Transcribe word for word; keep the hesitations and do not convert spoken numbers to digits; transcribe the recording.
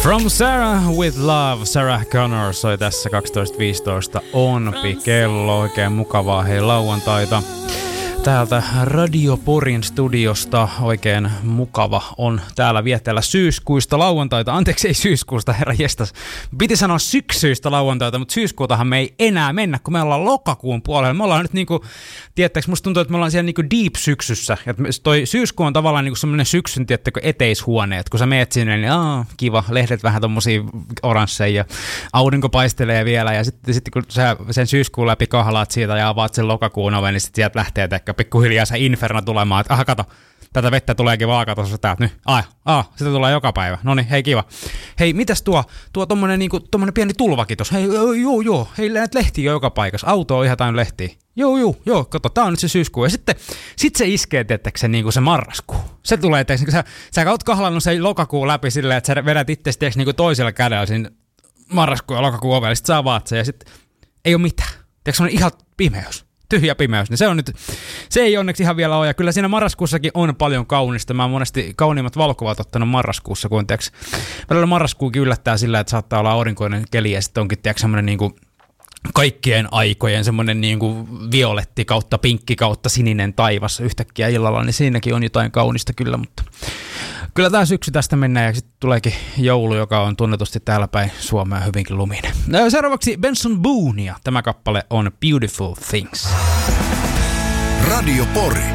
From Sarah with Love, Sarah Connor soi tässä kaksitoista viisitoista Onpi kello. Oikein mukavaa hei lauantaita. Täältä Radio Porin studiosta oikein mukava on täällä vietellä syyskuista lauantaita. Anteeksi, ei syyskuusta, herra jestas. Piti sanoa syksyistä lauantaita, mutta syyskuutahan me ei enää mennä, kun me ollaan lokakuun puolella. Me ollaan nyt niinku, tiedättekö, musta tuntuu, että me ollaan siellä niinku deep syksyssä. Et toi syyskuu on tavallaan niinku semmoinen syksyn, tiedättekö, eteishuone. Et kun sä meet sinne, niin aah, kiva, lehdet vähän tommosia oransseja ja aurinko paistelee vielä. Ja sitten sit, kun sä sen syyskuun läpi kahlaat siitä ja avaat sen lokakuun oven, niin sitten sieltä lähtee teikö pikkuhiljaa se inferno tulemaan, että aha kato, tätä vettä tuleekin vaakatossa täältä nyt. Ai, ah, sitä tulee joka päivä. Noniin, hei kiva. Hei, mitäs tuo, tuo tommonen niinku, tommonen pieni tulvakin tossa? Hei, joo, joo, hei näitä lehtiä joka paikassa. Auto on ihan täynnä lehtiä. Joo, joo, joo, kato, tää on nyt se syyskuu. Ja sitten sit se iskee, tiettäkö se niinku se marraskuu. Se tulee, tiettäkö sä, sä oot kahlannut sen lokakuun läpi silleen, että sä vedät itse niinku toisella kädellä siinä marraskuun ja lokakuun ovelle, sit sä avaat sen ja sit ei oo mitään. Tiedätkö, se on ihan pimeys. Tyhjä pimeys, niin se on nyt, se ei onneksi ihan vielä ole, ja kyllä siinä marraskuussakin on paljon kaunista. Mä oon monesti kauniimmat valokuvat ottanut marraskuussa, kun tiiäks, välillä marraskuukin yllättää sillä, että saattaa olla aurinkoinen keli, ja sitten onkin tiiäks semmoinen niinku kaikkien aikojen semmoinen niinku violetti kautta pinkki kautta sininen taivas yhtäkkiä illalla, niin siinäkin on jotain kaunista kyllä, mutta kyllä tää syksy tästä mennään ja sitten tuleekin joulu, joka on tunnetusti täällä päin Suomea hyvinkin luminen. Seuraavaksi Benson Boone ja tämä kappale on Beautiful Things. Radio Pori.